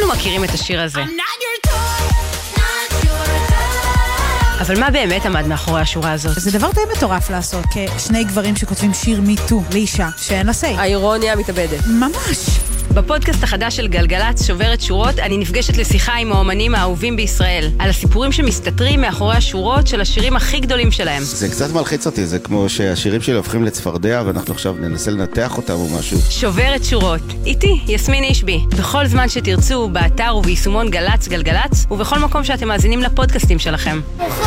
כולנו מכירים את השיר הזה. אבל מה באמת עמד מאחורי השורה הזאת? זה דבר די מטורף לעשות, כשני גברים שכותבים שיר מיטו לאישה שאין לה סי. האירוניה מתאבדת. ממש. בפודקאסט החדש של גלגלץ, שוברת שורות, אני נפגשת לשיחה עם האומנים האהובים בישראל, על הסיפורים שמסתתרים מאחורי השורות של השירים הכי גדולים שלהם. זה קצת מלחיץ אותי, זה כמו שהשירים שלי הופכים לצפרדע, ואנחנו עכשיו ננסה לנתח אותם או משהו. שוברת שורות, איתי, יסמין אישבי. בכל זמן שתרצו, באתר וביישומון גלץ גלגלץ, ובכל מקום שאתם מאזינים לפודקאסטים שלכם.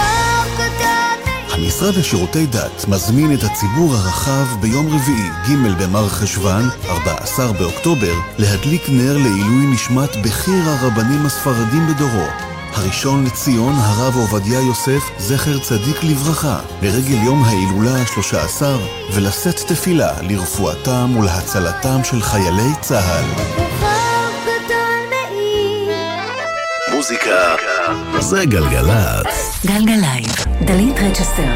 המשרד לשירותי דת מזמין את הציבור הרחב ביום רביעי, ג' במר חשוון, 14 באוקטובר, להדליק נר לעילוי נשמת בכיר הרבנים הספרדים בדורו. הראשון לציון, הרב עובדיה יוסף, זכר צדיק לברכה, לרגל יום ההילולה 13, ולשאת תפילה לרפואתם ולהצלתם של חיילי צה"ל. מוזיקה זה גלגלץ. גלגלייב, דלית רצ'סטר.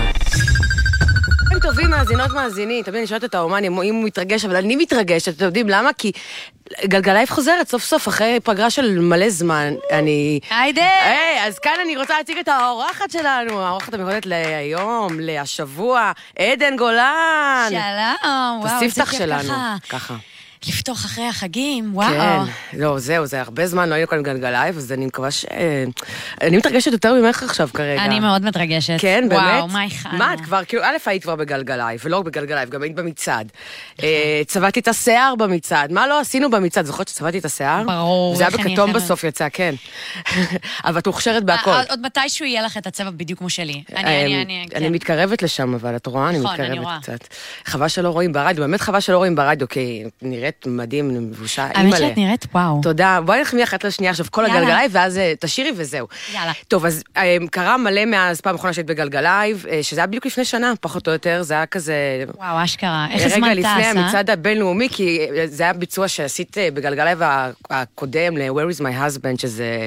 הם טובים מאזינות מאזינים, תמיד אני שואלת את האומן אם הוא מתרגש, אבל אני מתרגשת, אתם יודעים למה? כי גלגלייב חוזרת סוף סוף אחרי פגרה של מלא זמן. היידה! אז כאן אני רוצה להציג את האורחת שלנו, האורחת המיוחדת להיום, להשבוע, עדן גולן. שלום, וואו, זה ספתח שלנו, ככה. לפתוח אחרי החגים, וואו. כן, לא, זהו, זה הרבה זמן, לא היינו כאן גלגלייב, אז אני מקווה אני מתרגשת יותר ממך עכשיו כרגע. אני מאוד מתרגשת. כן, באמת? וואו, מה הכנו? מה, את כבר, כאילו, א' היית כבר בגלגלייב, ולא בגלגלייב, גם היית במצעד. צבעתי את השיער במצעד. מה לא עשינו במצעד? זוכרת שצבעתי את השיער? ברור. זה היה בכתום בסוף יצא, כן. אבל את מוכשרת בהכל. עוד מתישהו יהיה לך את הצבע בדיוק כמו שלי. אני מתקרבת לשם, אבל את רואה, אני מתקרבת קצת. חווה שלא רואים ברדיו, באמת חווה שלא רואים ברדיו, כי נראית מדהים, מבושה, האמת שאת נראית וואו. תודה. בואי נחמיא אחת לשנייה עכשיו כל הגלגלייב, ואז תשירי וזהו. יאללה. טוב, אז קרה מלא מאז פעם אחרונה שהיית בגלגלייב, שזה היה בדיוק לפני שנה, פחות או יותר, זה היה כזה... וואו, אשכרה. איך הזמן רגע לפני טס, המצעד הבינלאומי, כי זה היה ביצוע שעשית בגלגלייב הקודם, ל-Where is my husband, שזה...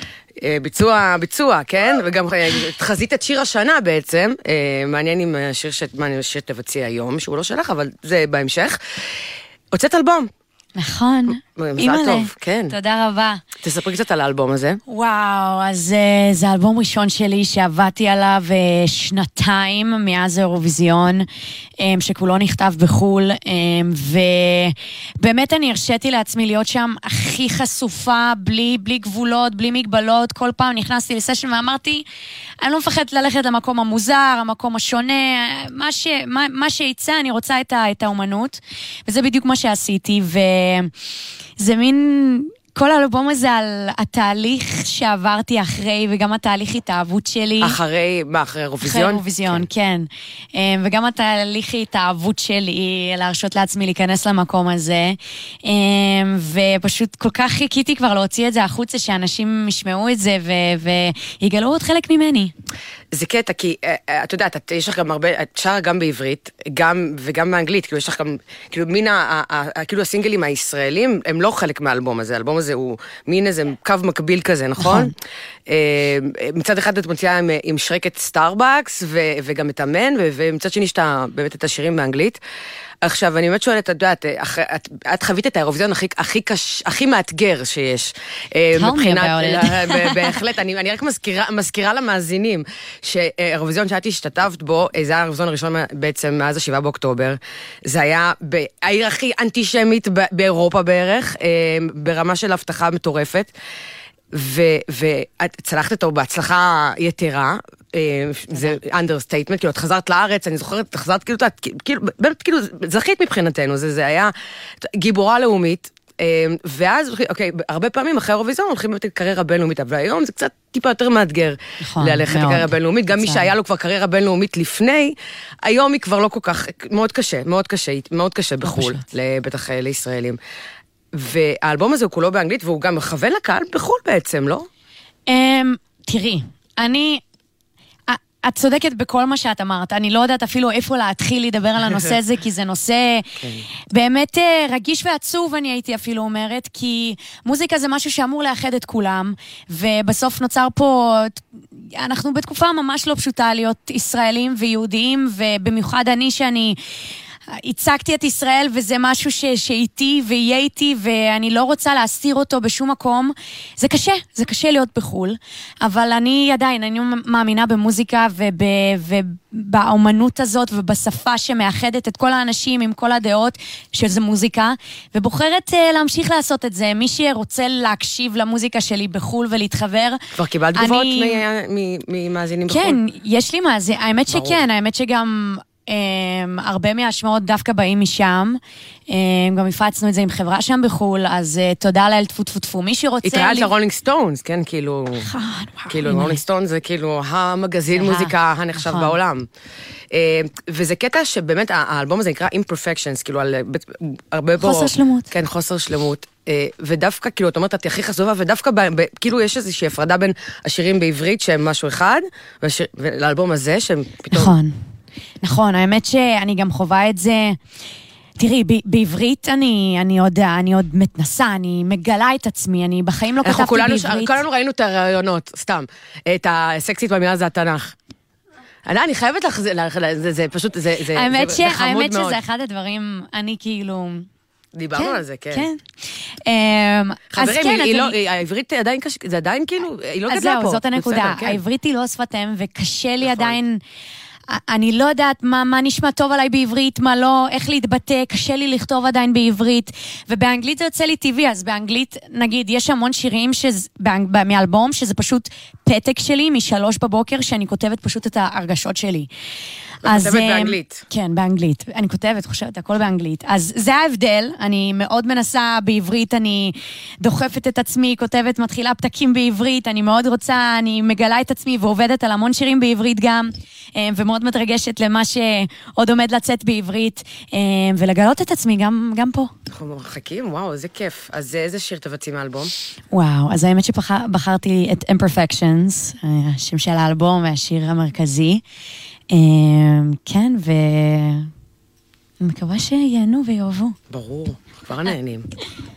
ביצוע, כן? וגם חזית את שיר השנה בעצם, מעניין אם השיר שתבצעי היום, שהוא לא שלך, אבל זה בהמשך. הוצאת אלבום. נכון. מזל טוב, כן. תודה רבה. תספרי קצת על האלבום הזה. וואו, אז זה האלבום ראשון שלי שעבדתי עליו שנתיים מאז האירוויזיון, שכולו נכתב בחול, ובאמת אני הרשיתי לעצמי להיות שם הכי חשופה, בלי גבולות, בלי מגבלות. כל פעם נכנסתי לסשן ואמרתי, אני לא מפחדת ללכת למקום המוזר, המקום השונה, מה שיצא, אני רוצה את האומנות, וזה בדיוק מה שעשיתי, וזה מין... כל האלבום הזה על התהליך שעברתי אחרי, וגם התהליך התאהבות שלי. אחרי אירוויזיון? אחרי אירוויזיון, כן. וגם התהליך התאהבות שלי, להרשות לעצמי להיכנס למקום הזה. ופשוט כל כך חיכיתי כבר להוציא את זה החוצה, שאנשים ישמעו את זה, ויגלו עוד חלק ממני. זה קטע, כי את יודעת, יש לך גם הרבה, את שרה גם בעברית, וגם באנגלית, כאילו יש לך גם, כאילו מין, כאילו הסינגלים הישראלים, הם לא חלק מהאלבום הזה, האלבום הזה הוא מין איזה קו מקביל כזה, נכון? מצד אחד את מוציאה עם שרקת סטארבקס, וגם את אמן, ומצד שני שאתה באמת את השירים באנגלית. עכשיו, אני באמת שואלת, את יודעת, את חווית את האירוויזיון הכי מאתגר שיש. בהחלט, אני רק מזכירה למאזינים, שהאירוויזיון שאת השתתפת בו, זה היה האירוויזיון הראשון בעצם מאז 7 באוקטובר, זה היה העיר הכי אנטישמית באירופה בערך, ברמה של הבטחה מטורפת, ואת צלחת אותו בהצלחה יתרה, זה understatement, כאילו את חזרת לארץ, אני זוכרת, את חזרת כאילו זכית מבחינתנו, זה היה גיבורה לאומית, ואז, אוקיי, הרבה פעמים אחרי האירוויזיון הולכים את הקריירה הבינלאומית, אבל היום זה קצת טיפה יותר מאתגר ללכת את הקריירה הבינלאומית, גם מי שהיה לו כבר קריירה בינלאומית לפני, היום היא כבר לא כל כך, מאוד קשה בחול, בטח לישראלים. והאלבום הזה הוא כולו באנגלית, והוא גם מכוון לקהל בחול בעצם, לא? תראי, את צודקת בכל מה שאת אמרת, אני לא יודעת אפילו איפה להתחיל לדבר על הנושא הזה, כי זה נושא באמת רגיש ועצוב, אני הייתי אפילו אומרת, כי מוזיקה זה משהו שאמור לאחד את כולם, ובסוף נוצר פה, אנחנו בתקופה ממש לא פשוטה להיות ישראלים ויהודיים, ובמיוחד אני שאני הצגתי את ישראל, וזה משהו שאיתי ויהיה איתי, ואני לא רוצה להסתיר אותו בשום מקום. זה קשה להיות בחול, אבל אני עדיין, אני מאמינה במוזיקה ובאומנות הזאת, ובשפה שמאחדת את כל האנשים עם כל הדעות, שזה מוזיקה, ובוחרת להמשיך לעשות את זה. מי שרוצה להקשיב למוזיקה שלי בחול ולהתחבר... כבר קיבלת תגובות ממאזינים בחול? כן, יש לי מאזינים, האמת שכן, האמת שגם... הרבה מהשמעות דווקא באים משם, גם הפצנו את זה עם חברה שם בחול, אז תודה לאל טפו טפו טפו, מי שרוצה... התראית לרולינג סטונס, כן, כאילו רולינג סטונס זה כאילו המגזין מוזיקה הנחשב בעולם. וזה קטע שבאמת האלבום הזה נקרא Imperfections, כאילו על הרבה בו... חוסר שלמות. כן, חוסר שלמות. ודווקא, כאילו, את אומרת, את הכי חשובה, ודווקא, כאילו, יש איזושהי הפרדה בין השירים בעברית שהם משהו אחד, ולאלבום הזה שהם פתאום... נכון, האמת שאני גם חווה את זה, תראי, בעברית אני עוד מתנסה, אני מגלה את עצמי, אני בחיים לא כתבתי בעברית. כולנו ראינו את הרעיונות, סתם, את הסקסית במילה זה התנ"ך. אני חייבת לך, זה פשוט, זה חמוד מאוד. האמת שזה אחד הדברים, אני כאילו... דיברנו על זה, כן. חברים, העברית עדיין, זה עדיין כאילו, היא לא גדלה פה. זהו, זאת הנקודה, העברית היא לא שפתם, וקשה לי עדיין... אני לא יודעת מה נשמע טוב עליי בעברית, מה לא, איך להתבטא, קשה לי לכתוב עדיין בעברית, ובאנגלית זה יוצא לי טבעי, אז באנגלית, נגיד, יש המון שירים מאלבום, שזה פשוט פתק שלי, 3 בבוקר, שאני כותבת פשוט את ההרגשות שלי. כותבת באנגלית. כן, באנגלית. אני כותבת, חושבת, הכל באנגלית. אז זה ההבדל, אני מאוד מנסה בעברית, אני דוחפת את עצמי, כותבת, מתחילה פתקים בעברית, אני מאוד רוצה, אני מגלה את עצמי ועובדת על המון שירים בעברית גם, ומאוד מתרגשת למה שעוד עומד לצאת בעברית, ולגלות את עצמי גם פה. אנחנו מחכים, וואו, איזה כיף. אז איזה שיר תבצעי מהאלבום? וואו, אז האמת שבחרתי את Imperfections, השם של האלבום והשיר המרכזי. כן, ומקווה שיהנו ויאהבו. ברור, כבר נהנים.